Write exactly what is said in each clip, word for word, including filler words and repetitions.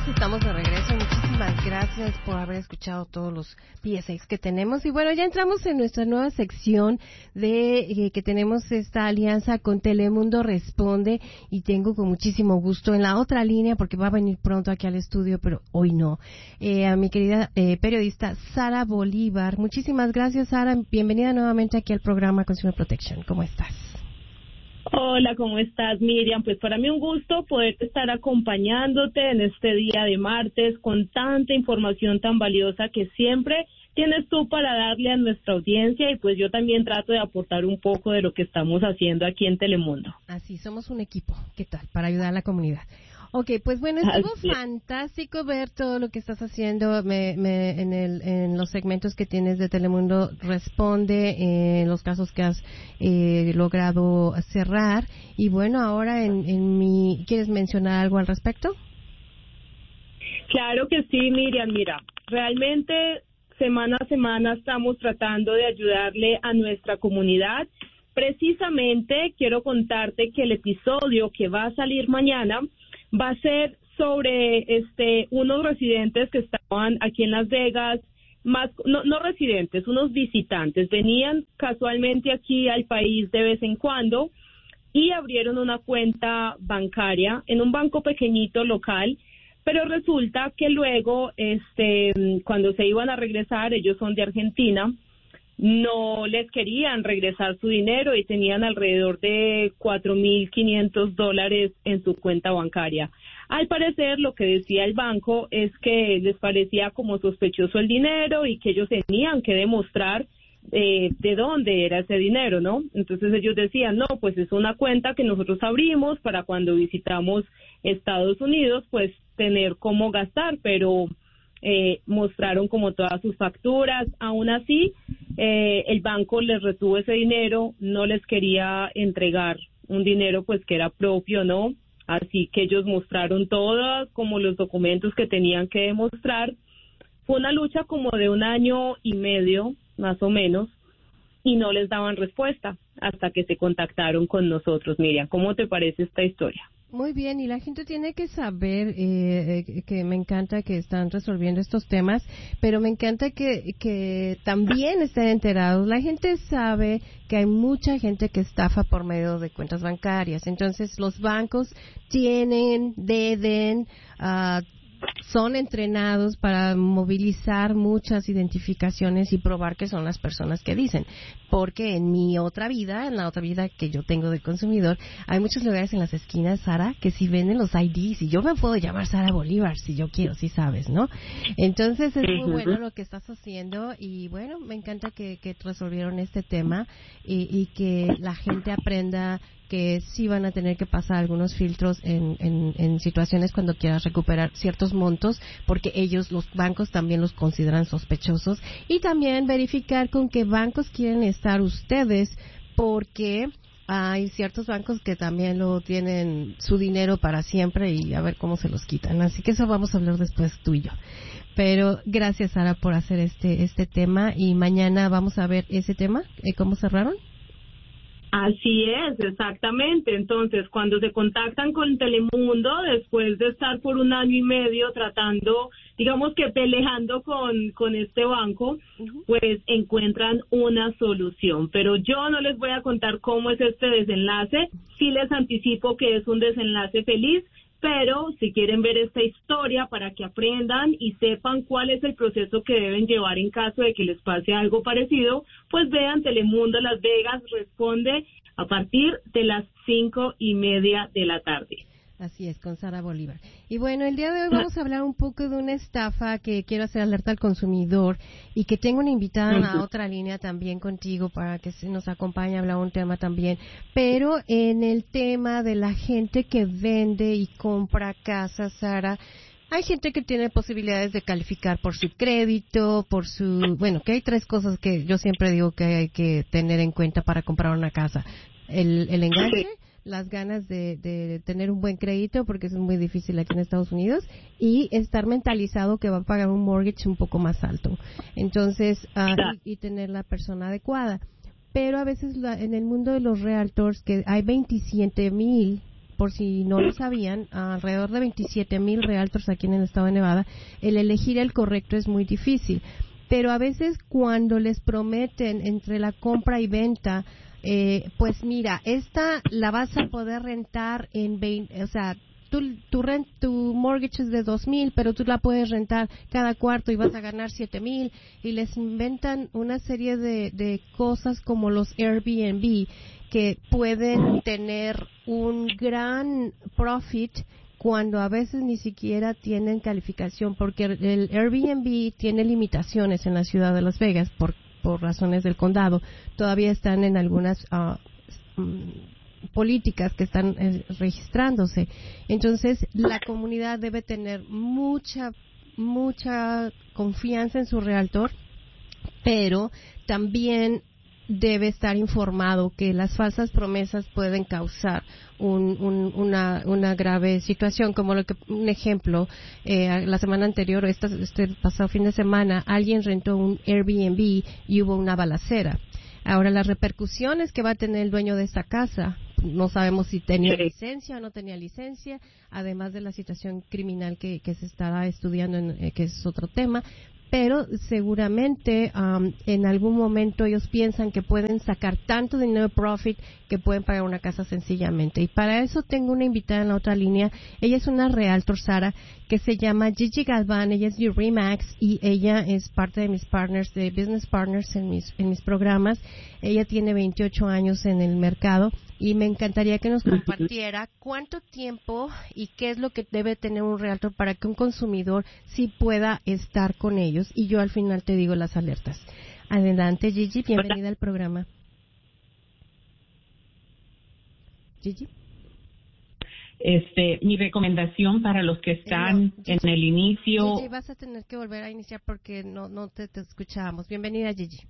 Estamos de regreso. Muchísimas gracias por haber escuchado todos los P S As que tenemos. Y bueno, ya entramos en nuestra nueva sección de eh, que tenemos esta alianza con Telemundo Responde, y tengo con muchísimo gusto en la otra línea, porque va a venir pronto aquí al estudio, pero hoy no, eh, a mi querida eh, periodista Sara Bolívar. Muchísimas gracias, Sara. Bienvenida nuevamente aquí al programa Consumer Protection. ¿Cómo estás? Hola, ¿cómo estás, Miriam? Pues para mí un gusto poder estar acompañándote en este día de martes con tanta información tan valiosa que siempre tienes tú para darle a nuestra audiencia, y pues yo también trato de aportar un poco de lo que estamos haciendo aquí en Telemundo. Así, somos un equipo. ¿Qué tal? Para ayudar a la comunidad. Ok, pues bueno, estuvo Así. fantástico ver todo lo que estás haciendo me, me, en, el, en los segmentos que tienes de Telemundo Responde, en eh, los casos que has eh, logrado cerrar. Y bueno, ahora en, en mi, ¿quieres mencionar algo al respecto? Claro que sí, Miriam. Mira, realmente semana a semana estamos tratando de ayudarle a nuestra comunidad. Precisamente quiero contarte que el episodio que va a salir mañana va a ser sobre este unos residentes que estaban aquí en Las Vegas, más no, no residentes, unos visitantes, venían casualmente aquí al país de vez en cuando y abrieron una cuenta bancaria en un banco pequeñito local, pero resulta que luego, este, cuando se iban a regresar, ellos son de Argentina, no les querían regresar su dinero y tenían alrededor de cuatro mil quinientos dólares en su cuenta bancaria. Al parecer, lo que decía el banco es que les parecía como sospechoso el dinero y que ellos tenían que demostrar eh, de dónde era ese dinero, ¿no? Entonces ellos decían, no, pues es una cuenta que nosotros abrimos para cuando visitamos Estados Unidos, pues tener cómo gastar, pero eh, mostraron como todas sus facturas. Aún así, eh, el banco les retuvo ese dinero, no les quería entregar un dinero pues que era propio, ¿no? Así que ellos mostraron todos como los documentos que tenían que demostrar. Fue una lucha como de un año y medio, más o menos, y no les daban respuesta hasta que se contactaron con nosotros. Miriam, ¿cómo te parece esta historia? Muy bien, y la gente tiene que saber eh, eh, que me encanta que están resolviendo estos temas, pero me encanta que, que también estén enterados. La gente sabe que hay mucha gente que estafa por medio de cuentas bancarias, entonces los bancos tienen, deben, uh, son entrenados para movilizar muchas identificaciones y probar que son las personas que dicen. Porque en mi otra vida, en la otra vida que yo tengo de consumidor, hay muchos lugares en las esquinas, Sara, que si venden los I Ds, y yo me puedo llamar Sara Bolívar si yo quiero, si sabes, ¿no? Entonces es muy bueno lo que estás haciendo, y bueno, me encanta que, que resolvieron este tema y, y que la gente aprenda que sí van a tener que pasar algunos filtros en, en, en situaciones cuando quieras recuperar ciertos montos, porque ellos, los bancos, también los consideran sospechosos, y también verificar con qué bancos quieren estar ustedes, porque hay ciertos bancos que también lo tienen su dinero para siempre y a ver cómo se los quitan. Así que eso vamos a hablar después tú y yo. Pero gracias, Sara, por hacer este este tema, y mañana vamos a ver ese tema, ¿eh? ¿Cómo cerraron? Así es, exactamente. Entonces, cuando se contactan con Telemundo, después de estar por un año y medio tratando, digamos que peleando con, con este banco, uh-huh, pues encuentran una solución. Pero yo no les voy a contar cómo es este desenlace. Sí les anticipo que es un desenlace feliz, pero si quieren ver esta historia para que aprendan y sepan cuál es el proceso que deben llevar en caso de que les pase algo parecido, pues vean Telemundo Las Vegas Responde a partir de las cinco y media de la tarde. Así es, con Sara Bolívar. Y bueno, el día de hoy vamos a hablar un poco de una estafa que quiero hacer alerta al consumidor, y que tengo una invitada en la otra línea también contigo para que se nos acompañe a hablar un tema también, pero en el tema de la gente que vende y compra casas, Sara. Hay gente que tiene posibilidades de calificar por su crédito, por su... Bueno, que hay tres cosas que yo siempre digo que hay que tener en cuenta para comprar una casa. El, el enganche, las ganas de, de tener un buen crédito, porque es muy difícil aquí en Estados Unidos, y estar mentalizado que va a pagar un mortgage un poco más alto. Entonces, uh, y, y tener la persona adecuada. Pero a veces la, en el mundo de los realtors, que hay veintisiete mil por si no lo sabían, alrededor de veintisiete mil realtors aquí en el estado de Nevada, el elegir el correcto es muy difícil. Pero a veces cuando les prometen entre la compra y venta, eh, pues mira, esta la vas a poder rentar en veinte, o sea, tu, tu, rent, tu mortgage es de dos mil, pero tú la puedes rentar cada cuarto y vas a ganar siete mil, y les inventan una serie de, de cosas como los Airbnb, que pueden tener un gran profit cuando a veces ni siquiera tienen calificación, porque el Airbnb tiene limitaciones en la ciudad de Las Vegas por, por razones del condado. Todavía están en algunas uh, um, políticas que están eh, registrándose. Entonces, la comunidad debe tener mucha, mucha confianza en su realtor, pero también debe estar informado que las falsas promesas pueden causar un, un, una, una grave situación, como lo que un ejemplo, eh, la semana anterior, esta, este pasado fin de semana, alguien rentó un Airbnb y hubo una balacera. Ahora, las repercusiones que va a tener el dueño de esta casa, no sabemos si tenía licencia o no tenía licencia, además de la situación criminal que, que se estará estudiando, en, eh, que es otro tema. Pero seguramente um, en algún momento ellos piensan que pueden sacar tanto dinero de profit que pueden pagar una casa sencillamente. Y para eso tengo una invitada en la otra línea. Ella es una realtor, Sara, que se llama Gigi Galván. Ella es de Remax y ella es parte de mis partners, de business partners en mis, en mis programas. Ella tiene veintiocho años en el mercado y me encantaría que nos compartiera cuánto tiempo y qué es lo que debe tener un realtor para que un consumidor sí pueda estar con ellos. Y yo al final te digo las alertas. Adelante, Gigi, bienvenida al programa. Gigi. Este, mi recomendación para los que están no, Gigi, en el inicio. Gigi, vas a tener que volver a iniciar porque no, no te, te escuchábamos. Bienvenida, Gigi.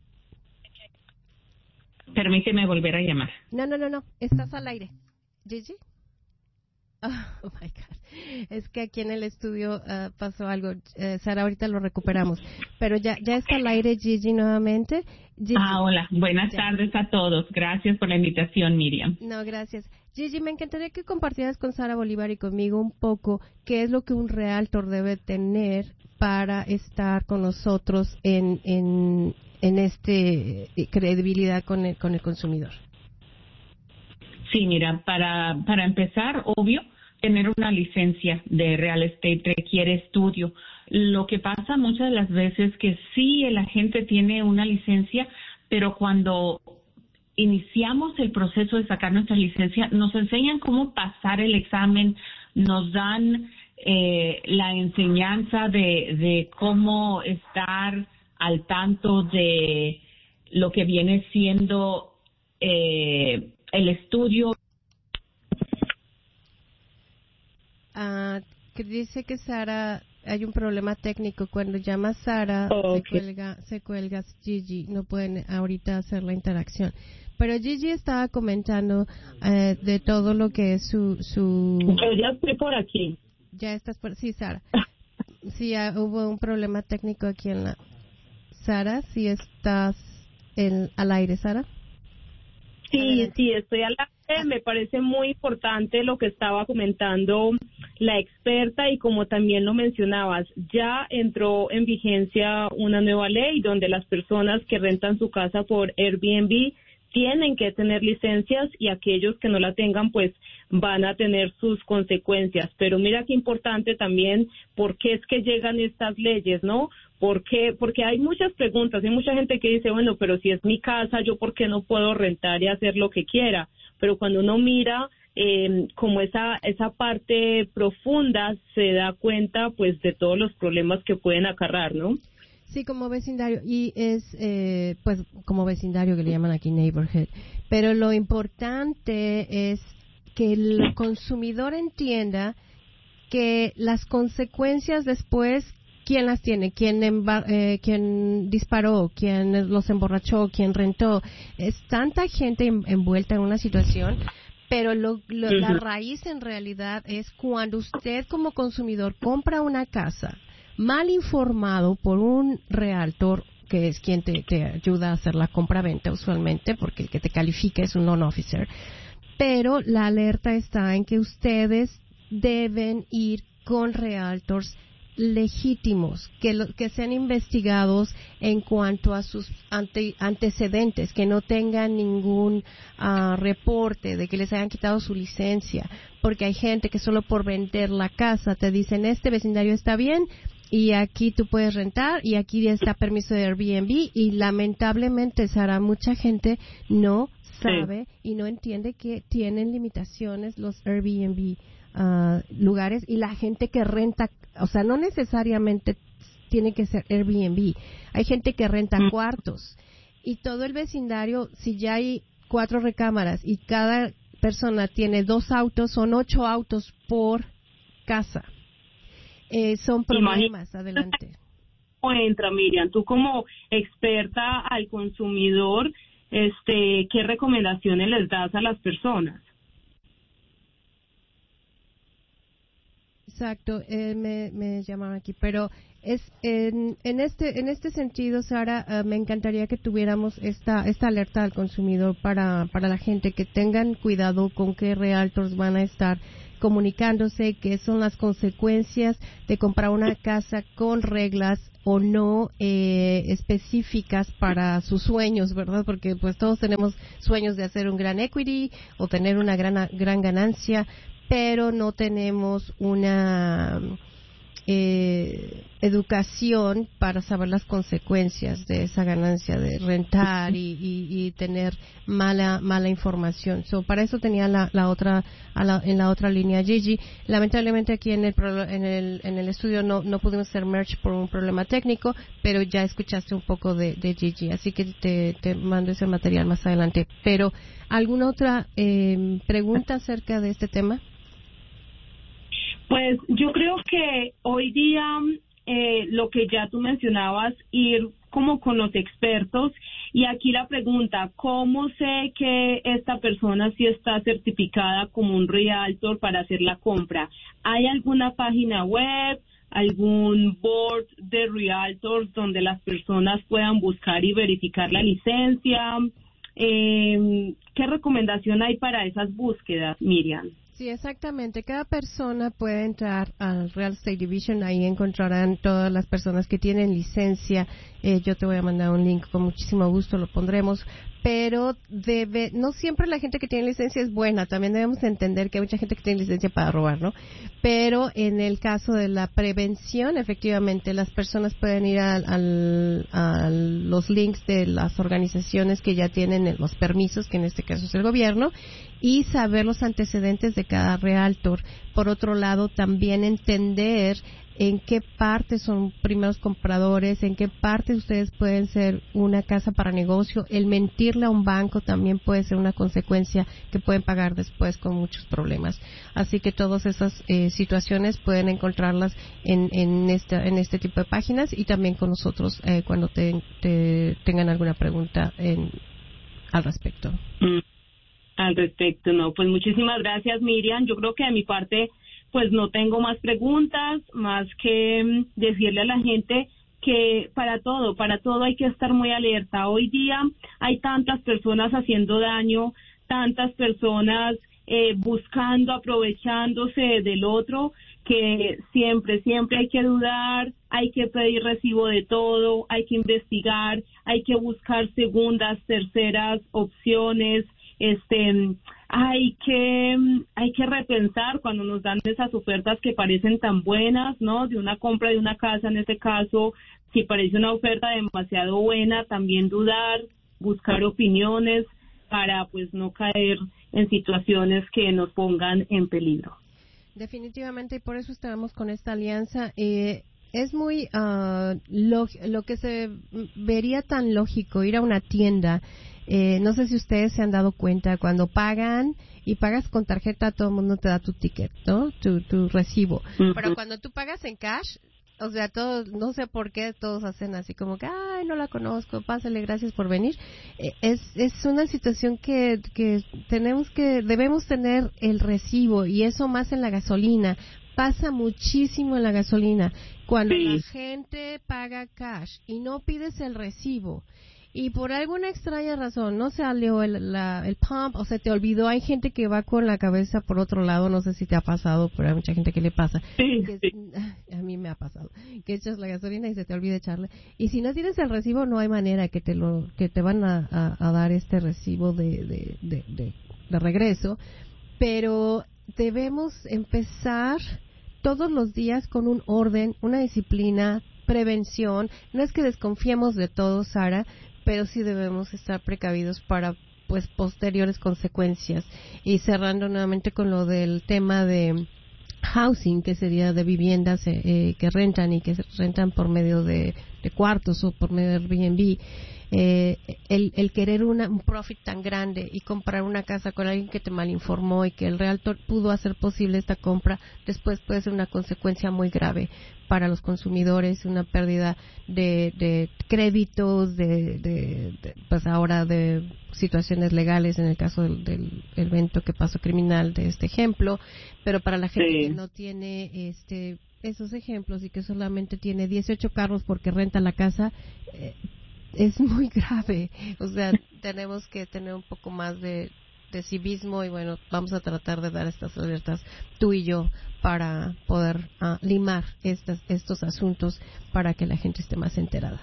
Permíteme volver a llamar. No, no, no, no. Estás al aire. ¿Gigi? Oh, oh my God. Es que aquí en el estudio uh, pasó algo. Uh, Sara, ahorita lo recuperamos. Pero ya, ya está al aire, Gigi, nuevamente. Gigi. Ah, hola. Buenas ya. tardes a todos. Gracias por la invitación, Miriam. No, gracias. Gigi, me encantaría que compartieras con Sara Bolívar y conmigo un poco qué es lo que un realtor debe tener para estar con nosotros en, en, en este credibilidad con el, con el consumidor. Sí, mira, para, para empezar, obvio, tener una licencia de real estate requiere estudio. Lo que pasa muchas de las veces que sí, el agente tiene una licencia, pero cuando iniciamos el proceso de sacar nuestra licencia, nos enseñan cómo pasar el examen, nos dan eh, la enseñanza de, de cómo estar al tanto de lo que viene siendo eh, el estudio. Uh, que dice que Sara, hay un problema técnico. Cuando llama Sara, oh, okay. se cuelga, se cuelga Gigi, no pueden ahorita hacer la interacción. Pero Gigi estaba comentando eh, de todo lo que es su, su... Yo ya estoy por aquí. Ya estás por... Sí, Sara. Sí, ya hubo un problema técnico aquí en la... Sara, si estás en, al aire, Sara. Sí, Adelante. sí, estoy al aire. Me parece muy importante lo que estaba comentando la experta y como también lo mencionabas, ya entró en vigencia una nueva ley donde las personas que rentan su casa por Airbnb tienen que tener licencias y aquellos que no la tengan pues van a tener sus consecuencias. Pero mira qué importante también por qué es que llegan estas leyes, ¿no? Porque porque hay muchas preguntas, hay mucha gente que dice, bueno, pero si es mi casa, ¿yo por qué no puedo rentar y hacer lo que quiera? Pero cuando uno mira eh, como esa esa parte profunda, se da cuenta pues de todos los problemas que pueden acarrear, ¿no? Sí, como vecindario, y es, eh, pues, como vecindario que le llaman aquí neighborhood. Pero lo importante es que el consumidor entienda que las consecuencias después, ¿quién las tiene? ¿Quién, embar- eh, quién disparó? ¿Quién los emborrachó? ¿Quién rentó? Es tanta gente en- envuelta en una situación, pero lo, lo, uh-huh. la raíz en realidad es cuando usted como consumidor compra una casa mal informado por un realtor, que es quien te, te ayuda a hacer la compra-venta usualmente, porque el que te califica es un loan officer, pero la alerta está en que ustedes deben ir con realtors legítimos, que, lo, que sean investigados en cuanto a sus ante, antecedentes, que no tengan ningún uh, reporte de que les hayan quitado su licencia, porque hay gente que solo por vender la casa te dicen este vecindario está bien y aquí tú puedes rentar y aquí está permiso de Airbnb, y lamentablemente, Sara, mucha gente no sabe sí. y no entiende que tienen limitaciones los Airbnb uh, lugares, y la gente que renta, o sea, no necesariamente tiene que ser Airbnb, hay gente que renta mm. cuartos, y todo el vecindario, si ya hay cuatro recámaras y cada persona tiene dos autos, son ocho autos por casa. Eh, son problemas. Imagínate. Adelante. Entra, Miriam, tú como experta al consumidor, este, ¿qué recomendaciones les das a las personas? Exacto, eh, me, me llamaron aquí, pero es en, en este en este sentido, Sara, uh, me encantaría que tuviéramos esta esta alerta al consumidor para para la gente, que tengan cuidado con qué realtors van a estar comunicándose, qué son las consecuencias de comprar una casa con reglas o no eh, específicas para sus sueños, ¿verdad? Porque pues todos tenemos sueños de hacer un gran equity o tener una gran gran ganancia, pero no tenemos una eh, educación para saber las consecuencias de esa ganancia de rentar y, y, y tener mala mala información. So, para eso tenía la, la otra a la, en la otra línea Gigi. Lamentablemente aquí en el en el en el estudio no no pudimos hacer merge por un problema técnico, pero ya escuchaste un poco de, de Gigi, así que te, te mando ese material más adelante. Pero ¿alguna otra eh, pregunta acerca de este tema? Pues yo creo que hoy día eh, lo que ya tú mencionabas, ir como con los expertos, y aquí la pregunta, ¿cómo sé que esta persona sí está certificada como un realtor para hacer la compra? ¿Hay alguna página web, algún board de realtors donde las personas puedan buscar y verificar la licencia? Eh, ¿Qué recomendación hay para esas búsquedas, Miriam? Sí, exactamente. Cada persona puede entrar al Real Estate Division. Ahí encontrarán todas las personas que tienen licencia. Eh, yo te voy a mandar un link, con muchísimo gusto lo pondremos. Pero debe, no siempre la gente que tiene licencia es buena. También debemos entender que hay mucha gente que tiene licencia para robar, ¿no? Pero en el caso de la prevención, efectivamente, las personas pueden ir a, al, a los links de las organizaciones que ya tienen los permisos, que en este caso es el gobierno, y saber los antecedentes de cada realtor. Por otro lado, también entender en qué parte son primeros compradores, en qué parte ustedes pueden ser una casa para negocio. El mentirle a un banco también puede ser una consecuencia que pueden pagar después con muchos problemas. Así que todas esas eh, situaciones pueden encontrarlas en, en, esta, en este tipo de páginas, y también con nosotros eh, cuando te, te tengan alguna pregunta en, al respecto. Mm. Al respecto, no, pues muchísimas gracias, Miriam. Yo creo que de mi parte, pues no tengo más preguntas, más que decirle a la gente que para todo, para todo hay que estar muy alerta. Hoy día hay tantas personas haciendo daño, tantas personas eh, buscando, aprovechándose del otro, que siempre, siempre hay que dudar, hay que pedir recibo de todo, hay que investigar, hay que buscar segundas, terceras opciones. Este, hay que hay que repensar cuando nos dan esas ofertas que parecen tan buenas, ¿no? De una compra de una casa, en este caso, si parece una oferta demasiado buena, también dudar, buscar opiniones para pues no caer en situaciones que nos pongan en peligro. Definitivamente, y por eso estamos con esta alianza. Eh, es muy uh, lo, lo que se vería tan lógico ir a una tienda. Eh, no sé si ustedes se han dado cuenta, cuando pagan y pagas con tarjeta, todo el mundo te da tu ticket, ¿no? Tu, tu recibo. Uh-huh. Pero cuando tú pagas en cash, o sea, todos, no sé por qué todos hacen así como que, ay, no la conozco, pásale, gracias por venir. Eh, es, es una situación que, que tenemos que, debemos tener el recibo, y eso más en la gasolina. Pasa muchísimo en la gasolina. Cuando sí. la gente paga cash y no pides el recibo, y por alguna extraña razón no salió el, la, el pump o se te olvidó. Hay gente que va con la cabeza por otro lado, no sé si te ha pasado, pero hay mucha gente que le pasa. Sí, que, sí. A mí me ha pasado, que echas la gasolina y se te olvida echarle. Y si no tienes el recibo, no hay manera que te lo que te van a, a, a dar este recibo de, de, de, de, de regreso. Pero debemos empezar todos los días con un orden, una disciplina, prevención. No es que desconfiemos de todo, Sara, pero sí debemos estar precavidos para pues posteriores consecuencias. Y cerrando nuevamente con lo del tema de housing, que sería de viviendas eh, que rentan y que se rentan por medio de, de cuartos o por medio de Airbnb. Eh, el, el querer una, un profit tan grande y comprar una casa con alguien que te malinformó y que el realtor pudo hacer posible esta compra, después puede ser una consecuencia muy grave para los consumidores, una pérdida de, de créditos, de, de, de, pues ahora de situaciones legales en el caso del, del evento que pasó criminal de este ejemplo, pero para la gente sí. que no tiene este esos ejemplos y que solamente tiene dieciocho carros porque renta la casa, eh, es muy grave. O sea, tenemos que tener un poco más de, de civismo y bueno, vamos a tratar de dar estas alertas tú y yo para poder uh, limar estas, estos asuntos para que la gente esté más enterada.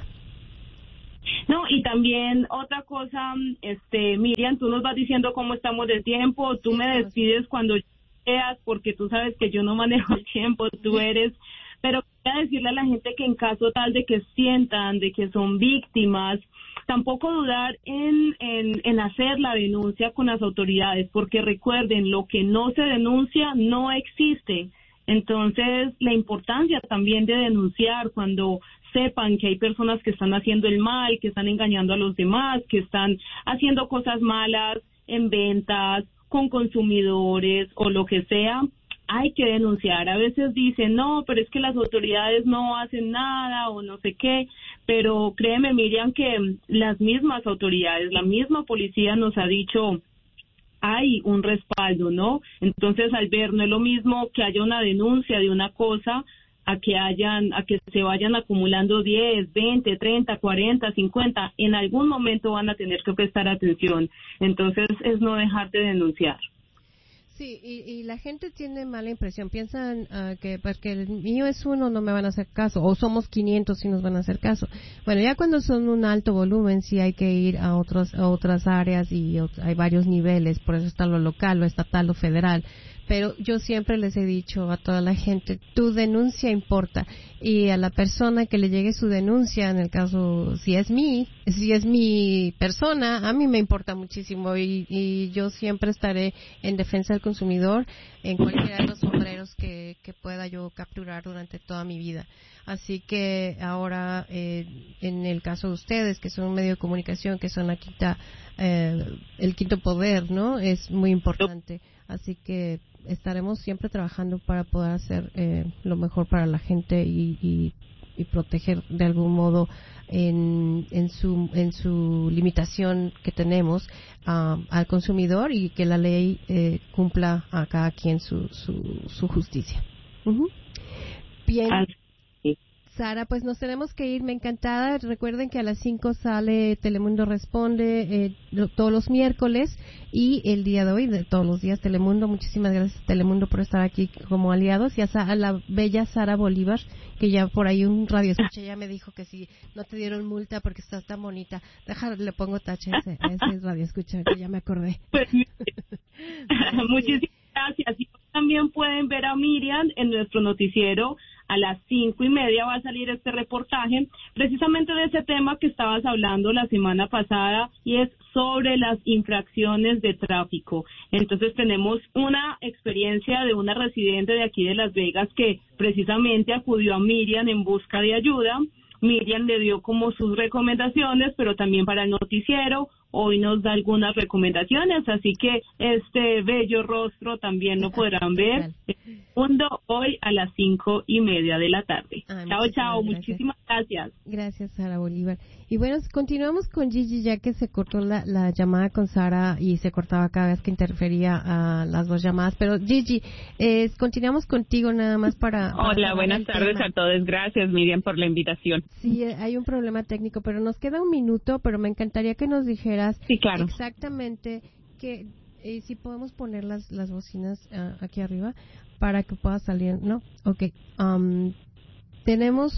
No, y también otra cosa, este Miriam, tú nos vas diciendo cómo estamos de tiempo, tú sí, me despides cuando seas, porque tú sabes que yo no manejo el tiempo, tú eres... Pero quería decirle a la gente que en caso tal de que sientan de que son víctimas, tampoco dudar en, en, en hacer la denuncia con las autoridades, porque recuerden, lo que no se denuncia no existe. Entonces, la importancia también de denunciar cuando sepan que hay personas que están haciendo el mal, que están engañando a los demás, que están haciendo cosas malas en ventas, con consumidores o lo que sea. Hay que denunciar. A veces dicen, no, pero es que las autoridades no hacen nada o no sé qué, pero créeme, Miriam, que las mismas autoridades, la misma policía nos ha dicho, hay un respaldo, ¿no? Entonces, al ver, no es lo mismo que haya una denuncia de una cosa a que hayan, a que se vayan acumulando diez, veinte, treinta, cuarenta, cincuenta. En algún momento van a tener que prestar atención. Entonces, es no dejar de denunciar. Sí, y, y la gente tiene mala impresión. Piensan uh, que porque el mío es uno no me van a hacer caso, o somos quinientos y nos van a hacer caso. Bueno, ya cuando son un alto volumen sí hay que ir a otros a otras áreas y hay varios niveles, por eso está lo local, lo estatal, lo federal. Pero yo siempre les he dicho a toda la gente, tu denuncia importa, y a la persona que le llegue su denuncia, en el caso, si es mi, si es mi persona, a mí me importa muchísimo y, y yo siempre estaré en defensa del consumidor en cualquiera de los sombreros que, que pueda yo capturar durante toda mi vida. Así que ahora, eh, en el caso de ustedes, que son un medio de comunicación, que son la quinta, eh, el quinto poder, ¿no? Es muy importante. Así que estaremos siempre trabajando para poder hacer eh, lo mejor para la gente y, y, y proteger de algún modo en, en su en su limitación que tenemos uh, al consumidor y que la ley eh, cumpla a cada quien su su, su justicia. Uh-huh. Bien. Sara, pues nos tenemos que ir, me encantada. Recuerden que a las cinco sale Telemundo Responde eh, lo, todos los miércoles y el día de hoy, de todos los días Telemundo. Muchísimas gracias Telemundo por estar aquí como aliados y a, a la bella Sara Bolívar, que ya por ahí un radio escucha ya me dijo que si no te dieron multa porque estás tan bonita. Deja, le pongo tache a ese, a ese radio escucha, que ya me acordé. Pues, muchísimas gracias. Y también pueden ver a Miriam en nuestro noticiero. A las cinco y media va a salir este reportaje precisamente de ese tema que estabas hablando la semana pasada y es sobre las infracciones de tráfico. Entonces tenemos una experiencia de una residente de aquí de Las Vegas que precisamente acudió a Miriam en busca de ayuda. Miriam le dio como sus recomendaciones, pero también para el noticiero hoy nos da algunas recomendaciones, así que este bello rostro también lo podrán ver el mundo hoy a las cinco y media de la tarde. Ah, chao, chao, gracias. muchísimas gracias. Gracias, Sara Bolívar. Y bueno, continuamos con Gigi, ya que se cortó la, la llamada con Sara y se cortaba cada vez que interfería a las dos llamadas. Pero Gigi, eh, continuamos contigo nada más para... para Hola, buenas tardes tema. a todos. Gracias, Miriam, por la invitación. Sí, hay un problema técnico, pero nos queda un minuto, pero me encantaría que nos dijeras sí, claro. exactamente que eh, si podemos poner las las bocinas uh, aquí arriba para que pueda salir, ¿no? Okay. Um, tenemos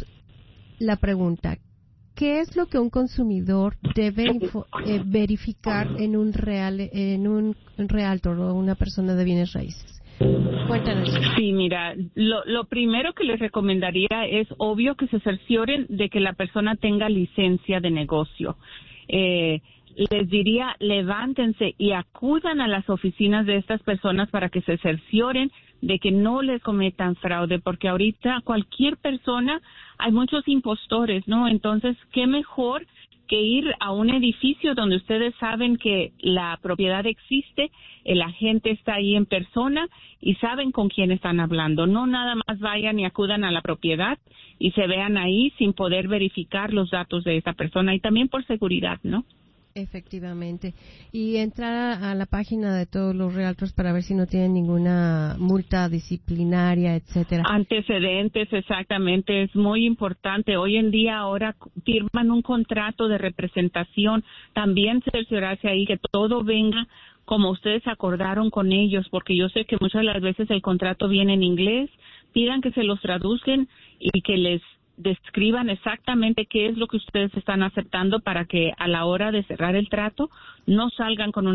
la pregunta: ¿qué es lo que un consumidor debe info, eh, verificar en un real en un realtor o una persona de bienes raíces? Cuéntanos. Sí, mira, lo, lo primero que les recomendaría es obvio que se cercioren de que la persona tenga licencia de negocio. Eh, les diría, levántense y acudan a las oficinas de estas personas para que se cercioren de que no les cometan fraude, porque ahorita cualquier persona, hay muchos impostores, ¿no? Entonces, qué mejor que ir a un edificio donde ustedes saben que la propiedad existe, el agente está ahí en persona y saben con quién están hablando. No nada más vayan y acudan a la propiedad y se vean ahí sin poder verificar los datos de esa persona, y también por seguridad, ¿no? Efectivamente. Y entrar a la página de todos los realtors para ver si no tienen ninguna multa disciplinaria, etcétera. Antecedentes, exactamente, es muy importante. Hoy en día ahora firman un contrato de representación, también cerciorarse ahí que todo venga como ustedes acordaron con ellos, porque yo sé que muchas de las veces el contrato viene en inglés. Pidan que se los traduzcan y que les describan exactamente qué es lo que ustedes están aceptando para que a la hora de cerrar el trato no salgan con una